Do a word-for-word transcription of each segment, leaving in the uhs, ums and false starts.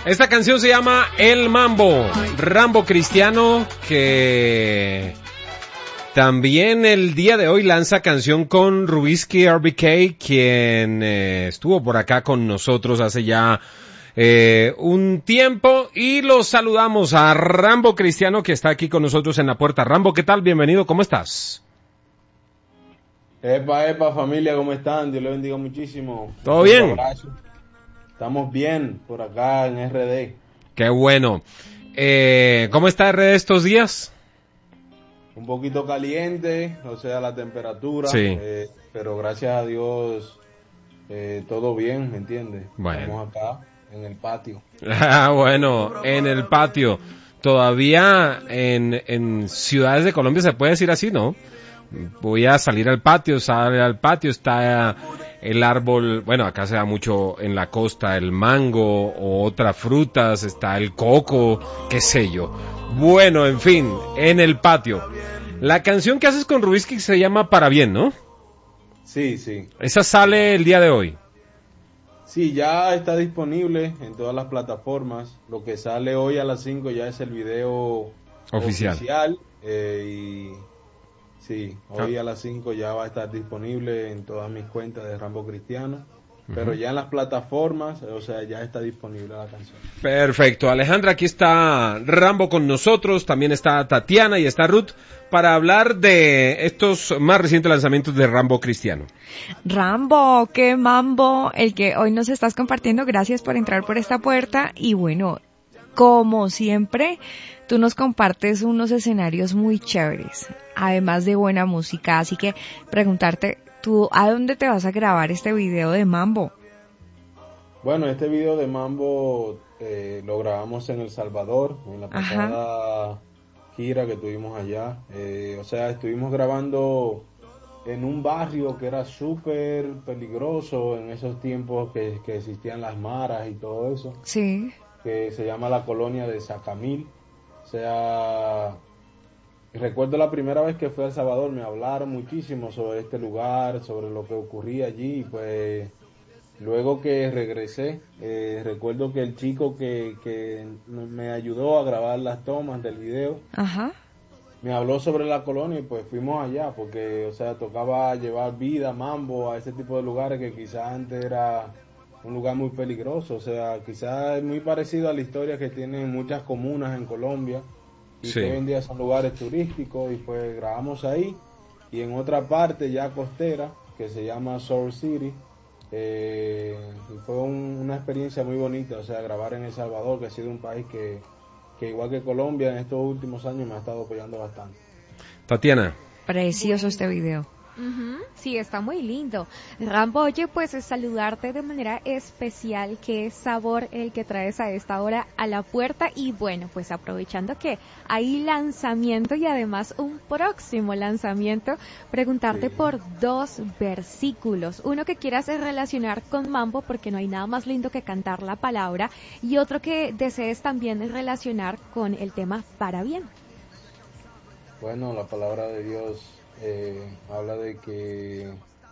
Esta canción se llama El Mambo, Rambo Cristiano, que también el día de hoy lanza canción con Rubiski R B K, quien eh, estuvo por acá con nosotros hace ya eh, un tiempo, y los saludamos a Rambo Cristiano, que está aquí con nosotros en la puerta. Rambo, ¿qué tal? Bienvenido, ¿cómo estás? Epa, epa, familia, ¿cómo están? Dios les bendiga muchísimo. ¿Todo bien? Abrazo. Estamos bien por acá en R D. Qué bueno. Eh, ¿Cómo está R D estos días? Un poquito caliente, o sea, la temperatura, Sí. eh, pero gracias a Dios eh, todo bien, ¿me entiendes? Bueno. Estamos acá en el patio. Ah, bueno, en el patio. Todavía en, en ciudades de Colombia se puede decir así, ¿no? Voy a salir al patio, sale al patio, está el árbol, bueno, acá se da mucho en la costa el mango o otras frutas, está el coco, qué sé yo. Bueno, en fin, en el patio. La canción que haces con Rubiski se llama Para Bien, ¿no? Sí, sí. Esa sale el día de hoy. Sí, ya está disponible en todas las plataformas. Lo que sale hoy a las cinco ya es el video Oficial. oficial eh, y sí, hoy a las cinco ya va a estar disponible en todas mis cuentas de Rambo Cristiano, uh-huh. Pero ya en las plataformas, o sea, ya está disponible la canción. Perfecto, Alejandra, aquí está Rambo con nosotros, también está Tatiana y está Ruth para hablar de estos más recientes lanzamientos de Rambo Cristiano. Rambo, qué mambo el que hoy nos estás compartiendo. Gracias por entrar por esta puerta y bueno, como siempre, tú nos compartes unos escenarios muy chéveres, además de buena música, así que preguntarte, ¿tú a dónde te vas a grabar este video de Mambo? Bueno, este video de Mambo eh, lo grabamos en El Salvador, en la pasada Ajá. gira que tuvimos allá. Eh, o sea, estuvimos grabando en un barrio que era súper peligroso en esos tiempos que, que existían las maras y todo eso. Sí. Que se llama la colonia de Sacamil. O sea, recuerdo la primera vez que fui a El Salvador, me hablaron muchísimo sobre este lugar, sobre lo que ocurría allí, y pues luego que regresé, eh, recuerdo que el chico que, que me ayudó a grabar las tomas del video, Ajá. me habló sobre la colonia y pues fuimos allá, porque, o sea, tocaba llevar vida, mambo a ese tipo de lugares que quizás antes era un lugar muy peligroso, o sea, quizás es muy parecido a la historia que tienen muchas comunas en Colombia y sí. Que hoy en día son lugares turísticos, y pues grabamos ahí, y en otra parte ya costera que se llama Soul City, eh, y fue un, una experiencia muy bonita, o sea, grabar en El Salvador, que ha sido un país que, que igual que Colombia en estos últimos años me ha estado apoyando bastante. Tatiana. Precioso este video. Uh-huh. Sí, está muy lindo. Rambo, oye, pues saludarte de manera especial. Qué sabor el que traes a esta hora a la puerta. Y bueno, pues aprovechando que hay lanzamiento y además un próximo lanzamiento, preguntarte sí. por dos versículos. Uno que quieras relacionar con Mambo, porque no hay nada más lindo que cantar la palabra, y otro que desees también relacionar con el tema Para Bien. Bueno, la palabra de Dios Eh, habla de que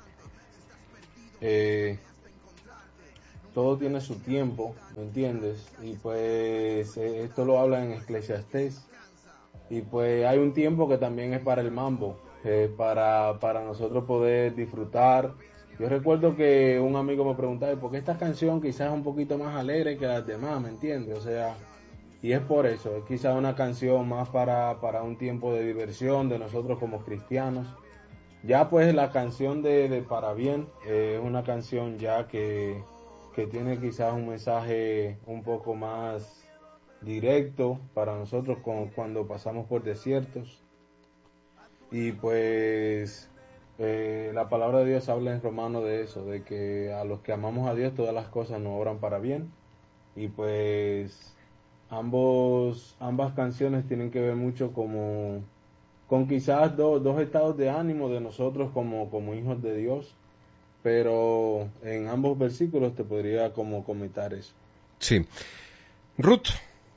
eh, todo tiene su tiempo, ¿me entiendes? Y pues eh, esto lo habla en Eclesiastés, y pues hay un tiempo que también es para el mambo, eh, para, para nosotros poder disfrutar. Yo recuerdo que un amigo me preguntaba, ¿por qué esta canción quizás es un poquito más alegre que las demás, ¿me entiendes? O sea, y es por eso, es quizás una canción más para, para un tiempo de diversión de nosotros como cristianos. Ya pues la canción de, de Para Bien es eh, una canción ya que, que tiene quizás un mensaje un poco más directo para nosotros con, cuando pasamos por desiertos. Y pues eh, la palabra de Dios habla en Romanos de eso, de que a los que amamos a Dios todas las cosas nos obran para bien. Y pues ambos ambas canciones tienen que ver mucho como con quizás do, dos estados de ánimo de nosotros como, como hijos de Dios, pero en ambos versículos te podría como comentar eso. Sí. Ruth.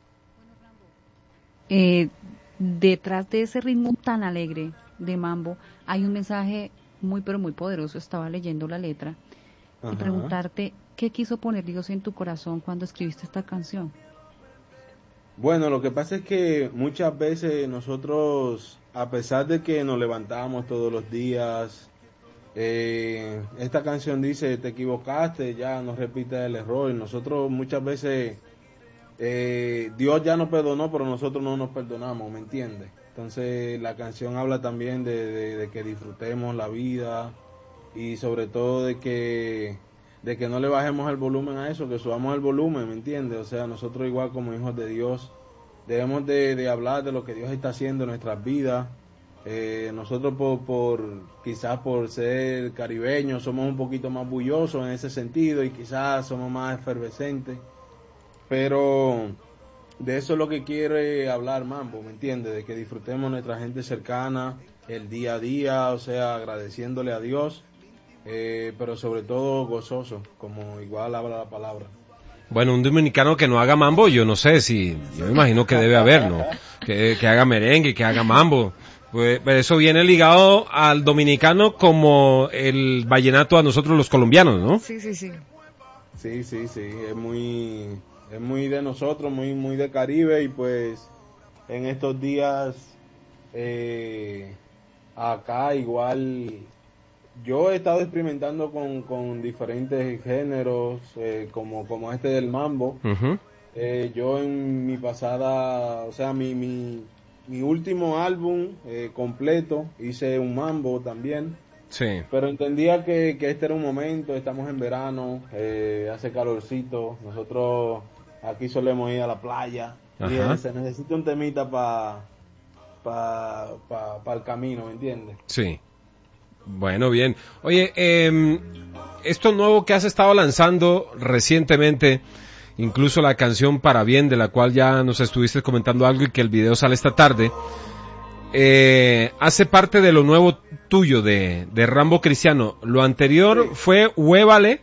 Eh, detrás de ese ritmo tan alegre de Mambo hay un mensaje muy pero muy poderoso. Estaba leyendo la letra y preguntarte qué quiso poner Dios en tu corazón cuando escribiste esta canción. Bueno, lo que pasa es que muchas veces nosotros, a pesar de que nos levantamos todos los días, eh, esta canción dice, te equivocaste, ya no repitas el error. Y nosotros muchas veces, eh, Dios ya nos perdonó, pero nosotros no nos perdonamos, ¿me entiendes? Entonces la canción habla también de, de, de que disfrutemos la vida y sobre todo de que de que no le bajemos el volumen a eso, que subamos el volumen, ¿me entiendes? O sea, nosotros igual como hijos de Dios debemos de, de hablar de lo que Dios está haciendo en nuestras vidas. Eh, nosotros por, por quizás por ser caribeños somos un poquito más bullosos en ese sentido y quizás somos más efervescentes, pero de eso es lo que quiere hablar Mambo, ¿me entiendes? De que disfrutemos nuestra gente cercana, el día a día, o sea, agradeciéndole a Dios, eh, pero sobre todo gozoso, como igual habla la palabra. Bueno, un dominicano que no haga mambo, yo no sé si, yo me imagino que debe haber, ¿no? Que, que haga merengue, que haga mambo. Pues, pero eso viene ligado al dominicano como el vallenato a nosotros los colombianos, ¿no? Sí, sí, sí. Sí, sí, sí, es muy, es muy de nosotros, muy, muy de Caribe y pues en estos días eh, acá igual yo he estado experimentando con, con diferentes géneros eh, como, como este del mambo. Uh-huh. Eh, yo en mi pasada, o sea, mi, mi, mi último álbum eh, completo hice un mambo también. Sí. Pero entendía que, que este era un momento, estamos en verano, eh, hace calorcito, nosotros aquí solemos ir a la playa. Ajá. Y se necesita un temita para pa, pa, pa el camino, ¿me entiendes? Sí. Bueno, bien. Oye, eh, esto nuevo que has estado lanzando recientemente, incluso la canción Para Bien, de la cual ya nos estuviste comentando algo y que el video sale esta tarde, eh, hace parte de lo nuevo tuyo de, de Rambo Cristiano. Lo anterior sí. fue Huévale,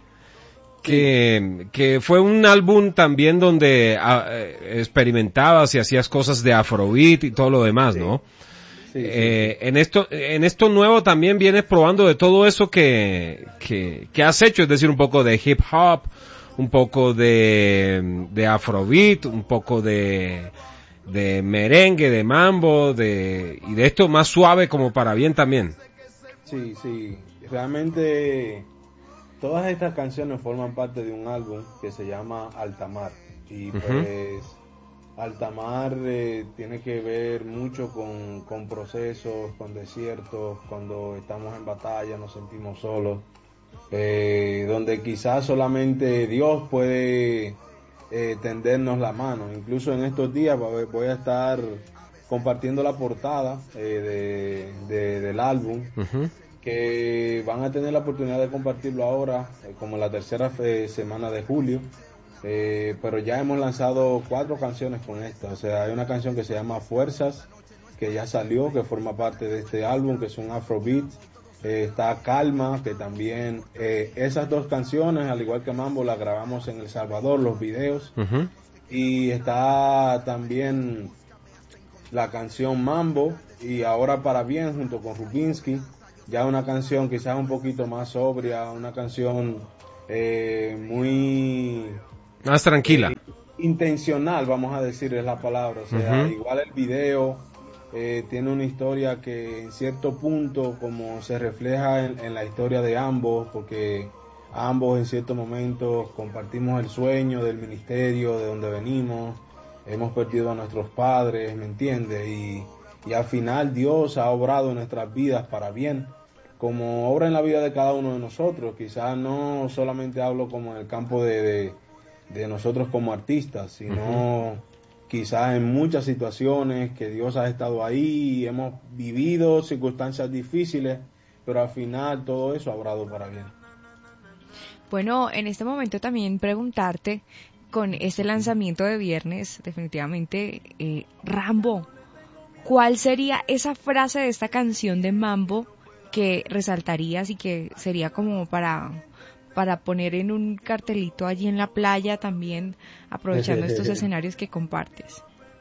que, sí. que fue un álbum también donde a, experimentabas y hacías cosas de Afrobeat y todo lo demás, sí. ¿no? Sí, sí, eh, sí. En esto, en esto nuevo también vienes probando de todo eso que, que, que has hecho, es decir, un poco de hip hop, un poco de, de Afrobeat, un poco de, de merengue, de mambo, de, y de esto más suave como Para Bien también. Sí, sí, realmente todas estas canciones forman parte de un álbum que se llama Altamar y pues uh-huh. Altamar eh, tiene que ver mucho con, con procesos, con desiertos, cuando estamos en batalla nos sentimos solos, eh, donde quizás solamente Dios puede eh, tendernos la mano. Incluso en estos días voy a estar compartiendo la portada eh, de, de, del álbum, uh-huh. que van a tener la oportunidad de compartirlo ahora, eh, como la tercera fe, semana de julio. Eh, pero ya hemos lanzado cuatro canciones con esta, o sea, hay una canción que se llama Fuerzas, que ya salió, que forma parte de este álbum, que es un Afrobeat, eh, está Calma, que también, eh, esas dos canciones, al igual que Mambo, las grabamos en El Salvador, los videos, uh-huh. y está también la canción Mambo, y ahora Para Bien, junto con Rubinsky, ya una canción quizás un poquito más sobria, una canción eh, muy... más tranquila. Eh, intencional, vamos a decir, es la palabra. O sea, uh-huh. igual el video eh, tiene una historia que en cierto punto como se refleja en, en la historia de ambos, porque ambos en cierto momento compartimos el sueño del ministerio, de donde venimos, hemos perdido a nuestros padres, ¿me entiendes? Y, y al final Dios ha obrado en nuestras vidas para bien, como obra en la vida de cada uno de nosotros. Quizás no solamente hablo como en el campo de... de de nosotros como artistas, sino uh-huh. quizás en muchas situaciones que Dios ha estado ahí y hemos vivido circunstancias difíciles, pero al final todo eso ha obrado para bien. Bueno, en este momento también preguntarte, con este lanzamiento de viernes, definitivamente, eh, Rambo, ¿cuál sería esa frase de esta canción de Mambo que resaltarías y que sería como para... para poner en un cartelito allí en la playa también, aprovechando estos escenarios que compartes?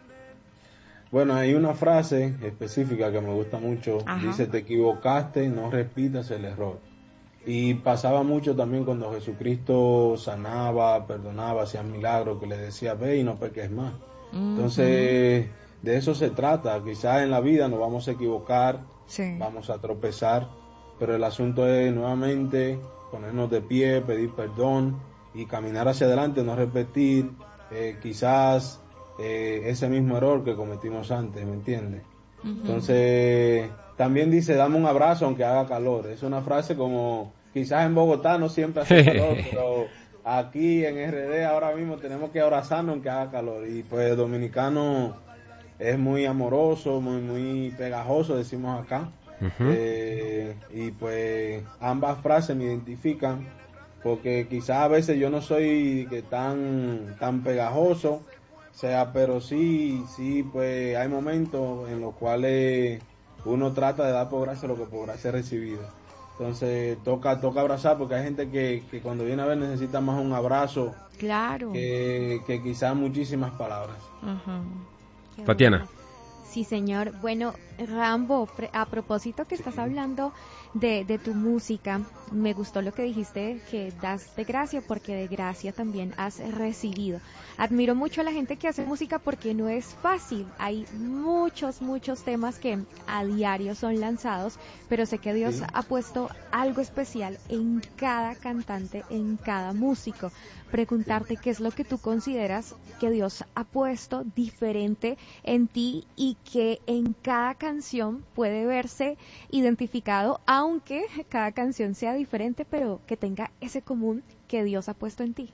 Bueno, hay una frase específica que me gusta mucho. Ajá. Dice, te equivocaste, no repitas el error. Y pasaba mucho también cuando Jesucristo sanaba, perdonaba, hacía milagros, que le decía, ve y no peques más. Uh-huh. Entonces, de eso se trata. Quizás en la vida nos vamos a equivocar, sí. vamos a tropezar, pero el asunto es nuevamente ponernos de pie, pedir perdón y caminar hacia adelante, no repetir eh, quizás eh, ese mismo error que cometimos antes, ¿me entiendes? Uh-huh. Entonces, también dice, dame un abrazo aunque haga calor. Es una frase como, quizás en Bogotá no siempre hace calor, pero aquí en R D ahora mismo tenemos que abrazarnos aunque haga calor. Y pues el dominicano es muy amoroso, muy, muy pegajoso, decimos acá. Uh-huh. Eh, y pues ambas frases me identifican, porque quizás a veces yo no soy que tan, tan pegajoso, o sea, pero sí, sí, pues hay momentos en los cuales uno trata de dar por gracia lo que por gracia ha recibido. Entonces toca toca abrazar, porque hay gente que, que cuando viene a ver necesita más un abrazo, claro, que, que quizás muchísimas palabras. Uh-huh. Tatiana. Sí, señor. Bueno, Rambo, a propósito que estás hablando de, de tu música, me gustó lo que dijiste, que das de gracia porque de gracia también has recibido. Admiro mucho a la gente que hace música porque no es fácil. Hay muchos, muchos temas que a diario son lanzados, pero sé que Dios sí. ha puesto algo especial en cada cantante, en cada músico. Preguntarte qué es lo que tú consideras que Dios ha puesto diferente en ti y que en cada canción puede verse identificado, aunque cada canción sea diferente, pero que tenga ese común que Dios ha puesto en ti.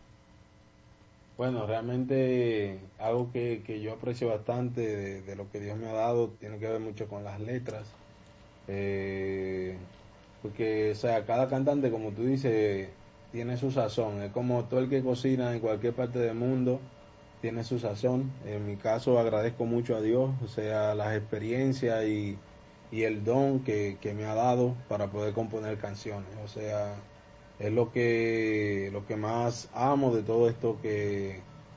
Bueno, realmente algo que, que yo aprecio bastante de, de lo que Dios me ha dado tiene que ver mucho con las letras, eh, porque, o sea, cada cantante, como tú dices, tiene su sazón. Es como todo el que cocina en cualquier parte del mundo tiene su sazón. En mi caso agradezco mucho a Dios, o sea, las experiencias y, y el don que, que me ha dado para poder componer canciones. O sea, es lo que lo que más amo de todo esto que,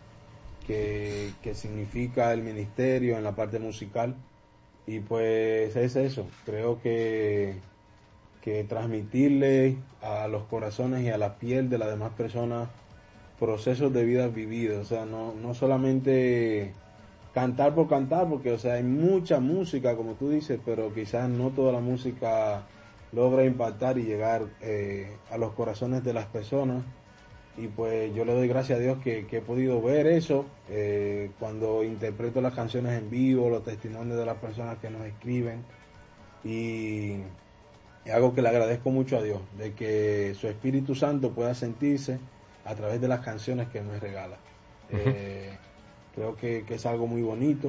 que, que significa el ministerio en la parte musical. Y pues es eso, creo que que transmitirle a los corazones y a la piel de las demás personas procesos de vida vividos, o sea, no, no solamente cantar por cantar, porque, o sea, hay mucha música, como tú dices, pero quizás no toda la música logra impactar y llegar eh, a los corazones de las personas, y pues yo le doy gracias a Dios que, que he podido ver eso eh, cuando interpreto las canciones en vivo, los testimonios de las personas que nos escriben, y es algo que le agradezco mucho a Dios, de que su Espíritu Santo pueda sentirse a través de las canciones que me regala. Uh-huh. Eh, creo que, que es algo muy bonito,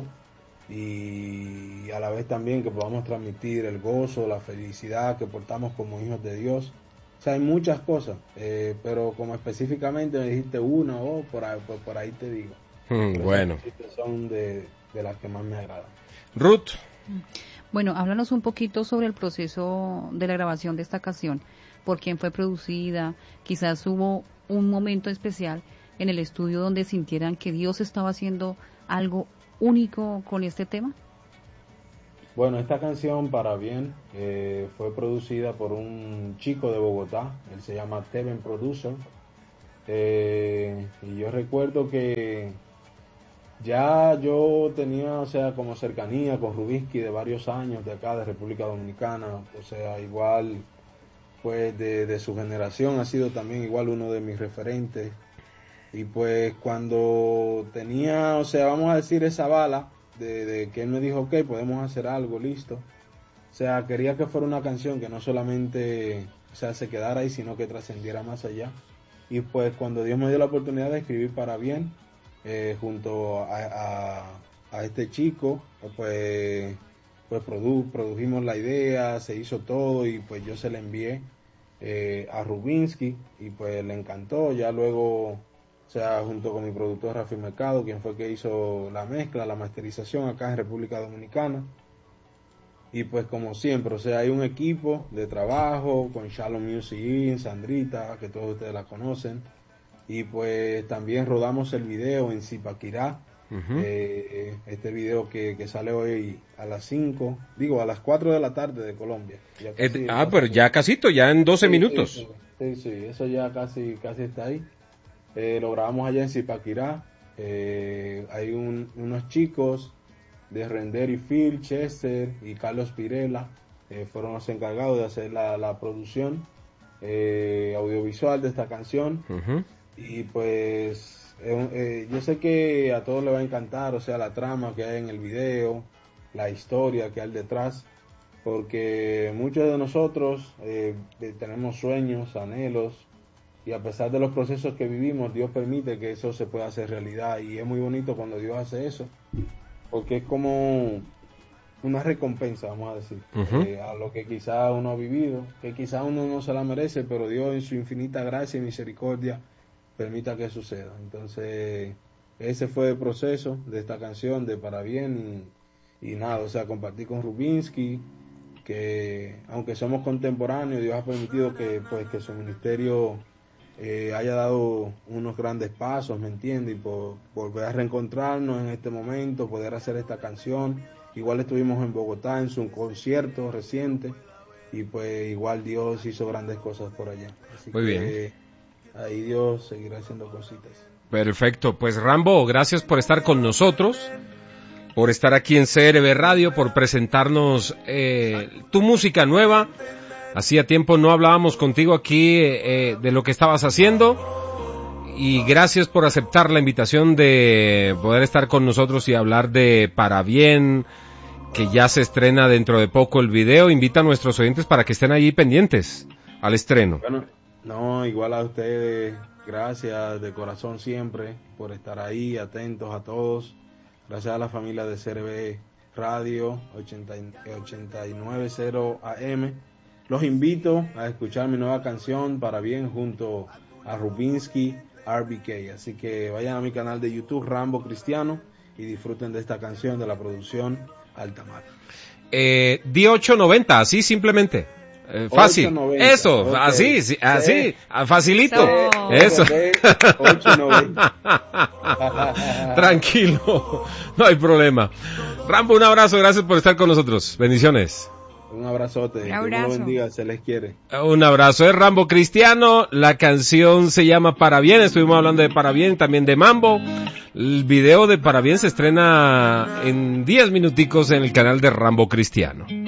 y a la vez también que podamos transmitir el gozo, la felicidad que portamos como hijos de Dios. O sea, hay muchas cosas, eh, pero como específicamente me dijiste una o oh, por, ahí, por, por ahí te digo. Mm, bueno. Son de, de las que más me agradan. Ruth. Bueno, háblanos un poquito sobre el proceso de la grabación de esta canción, por quién fue producida, quizás hubo un momento especial en el estudio donde sintieran que Dios estaba haciendo algo único con este tema. Bueno, esta canción, Para Bien, eh, fue producida por un chico de Bogotá, él se llama Teven Producer, eh, y yo recuerdo que ya yo tenía, o sea, como cercanía con Rubinsky de varios años de acá, de República Dominicana, o sea, igual, pues de, de su generación ha sido también igual uno de mis referentes. Y pues cuando tenía, o sea, vamos a decir esa bala, de, de que él me dijo, ok, podemos hacer algo, listo. O sea, quería que fuera una canción que no solamente, o sea, se quedara ahí, sino que trascendiera más allá. Y pues cuando Dios me dio la oportunidad de escribir Para Bien, Eh, junto a, a, a este chico, pues, pues produ, produjimos la idea, se hizo todo, y pues yo se la envié eh, a Rubinsky, y pues le encantó. Ya luego, o sea, junto con mi productor Rafi Mercado, quien fue que hizo la mezcla, la masterización acá en República Dominicana. Y pues como siempre, o sea, hay un equipo de trabajo con Shalom Music In, Sandrita, que todos ustedes la conocen. Y pues también rodamos el video en Zipaquirá, Uh-huh. Eh, este video que, que sale hoy a las cinco, digo a las cuatro de la tarde de Colombia. Ya casi, eh, ah, pero ya casito, ya en doce sí, minutos. Sí, sí, sí, eso ya casi casi está ahí. Eh, lo grabamos allá en Zipaquirá. Eh, hay un, unos chicos de Render y Phil, Chester y Carlos Pirela, eh, fueron los encargados de hacer la, la producción eh, audiovisual de esta canción. Uh-huh. Y pues eh, eh, yo sé que a todos les va a encantar, o sea, la trama que hay en el video, la historia que hay detrás, porque muchos de nosotros eh, tenemos sueños, anhelos, y a pesar de los procesos que vivimos, Dios permite que eso se pueda hacer realidad, y es muy bonito cuando Dios hace eso, porque es como una recompensa, vamos a decir, uh-huh. eh, a lo que quizá uno ha vivido, que quizá uno no se la merece, pero Dios en su infinita gracia y misericordia permita que suceda. Entonces, ese fue el proceso de esta canción de Para Bien, y, y nada, o sea, compartí con Rubinsky, que aunque somos contemporáneos, Dios ha permitido que, pues, que su ministerio eh, haya dado unos grandes pasos, ¿me entiendes? Y por, por volver a reencontrarnos en este momento, poder hacer esta canción. Igual estuvimos en Bogotá en su concierto reciente, y pues igual Dios hizo grandes cosas por allá. Así Muy que, bien. Eh, ahí Dios seguirá haciendo cositas. Perfecto, pues Rambo, gracias por estar con nosotros, por estar aquí en C R B Radio, por presentarnos eh, tu música nueva. Hacía tiempo no hablábamos contigo aquí eh, de lo que estabas haciendo, y gracias por aceptar la invitación de poder estar con nosotros y hablar de Para Bien, que ya se estrena dentro de poco el video. Invita a nuestros oyentes para que estén allí pendientes al estreno. Bueno, no, igual a ustedes, gracias de corazón siempre por estar ahí, atentos a todos. Gracias a la familia de C R B Radio ochenta y nueve cero A M. Los invito a escuchar mi nueva canción Para Bien junto a Rubinsky R B K. Así que vayan a mi canal de YouTube Rambo Cristiano y disfruten de esta canción de la producción Altamar. Eh, di ocho noventa, así simplemente. Eh, fácil. ocho noventa, eso, okay. así, sí, así, sí. Facilito. No. Eso. ocho noventa. Tranquilo, no hay problema. Rambo, un abrazo, gracias por estar con nosotros. Bendiciones. Un abrazote, un abrazo. Que Dios lo bendiga, se les quiere. Un abrazo, es Rambo Cristiano, la canción se llama Para Bien, estuvimos hablando de Para Bien, también de Mambo. El video de Para Bien se estrena en diez minuticos en el canal de Rambo Cristiano.